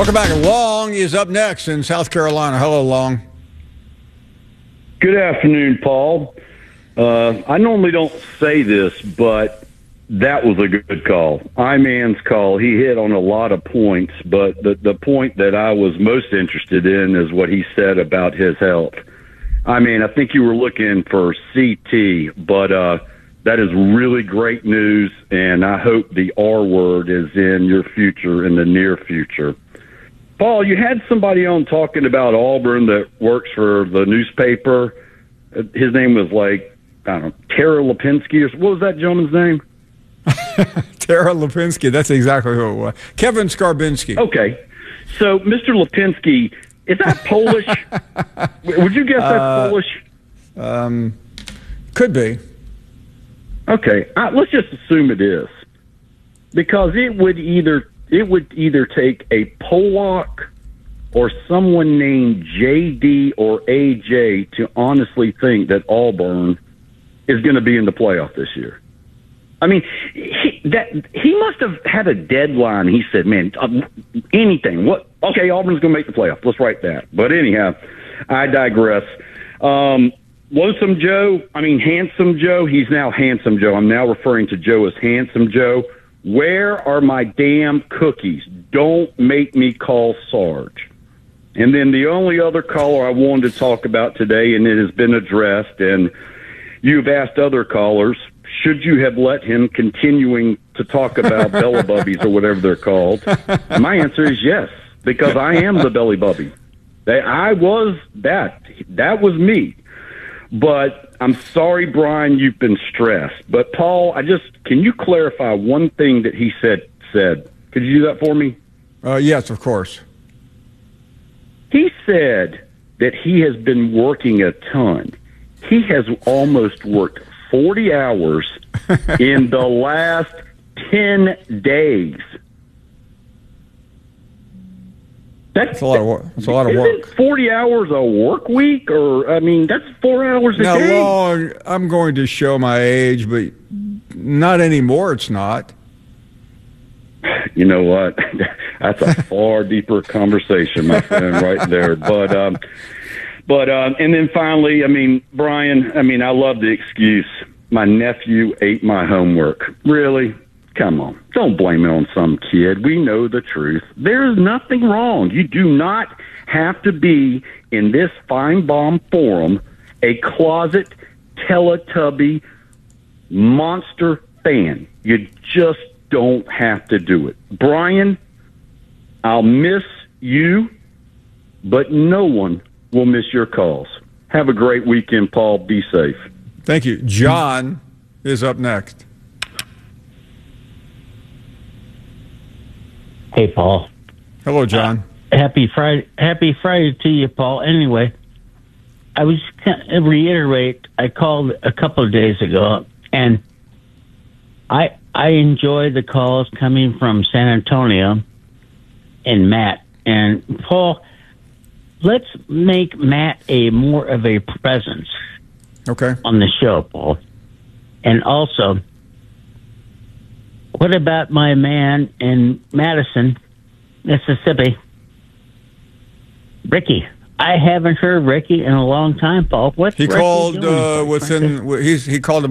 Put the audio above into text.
Welcome back. Long is up next in South Carolina. Hello, Long. Good afternoon, Paul. I normally don't say this, but that was a good call. Iman's call. He hit on a lot of points, but the point that I was most interested in is what he said about his health. I mean, I think you were looking for CT, but that is really great news, and I hope the R word is in your future, in the near future. Paul, you had somebody on talking about Auburn that works for the newspaper. His name was I don't know, Tara Lipinski, or what was that gentleman's name? Tara Lipinski, that's exactly who it was. Kevin Skarbinski. Okay. So, Mr. Lipinski, is that Polish? Would you guess that's Polish? Could be. Okay. Let's just assume it is. Because it would either take a Polak or someone named JD or AJ to honestly think that Auburn is going to be in the playoff this year. I mean, he must have had a deadline. He said, man, anything. What? Okay, Auburn's going to make the playoff. Let's write that. But anyhow, I digress. Lonesome Joe, Handsome Joe. He's now Handsome Joe. I'm now referring to Joe as Handsome Joe. Where are my damn cookies? Don't make me call Sarge. And then the only other caller I wanted to talk about today, and it has been addressed, and you've asked other callers, should you have let him continuing to talk about belly bubbies or whatever they're called? My answer is yes, because I am the belly bubby. I was that. That was me. But I'm sorry, Brian, you've been stressed. But, Paul, can you clarify one thing that he said? Could you do that for me? Yes, of course. He said that he has been working a ton. He has almost worked 40 hours in the last 10 days. That's a lot of work. That's a lot of work. 40 hours a work week? That's 4 hours a day. Now, Long, I'm going to show my age, but not anymore, it's not. You know what? That's a far deeper conversation, my friend, right there. But and then finally, Brian, I love the excuse. My nephew ate my homework. Really? Come on. Don't blame it on some kid. We know the truth. There is nothing wrong. You do not have to be in this Fine Bomb forum a closet Teletubby monster fan. You just don't have to do it. Brian, I'll miss you, but no one will miss your calls. Have a great weekend, Paul. Be safe. Thank you. John is up next. Hey, Paul. Hello, John. Happy Friday to you, Paul. Anyway, I was going to reiterate, I called a couple of days ago, and I enjoy the calls coming from San Antonio and Matt. And, Paul, let's make Matt more of a presence on the show, Paul. And also, what about my man in Madison, Mississippi, Ricky? I haven't heard Ricky in a long time, Paul. What's he Ricky called doing? he called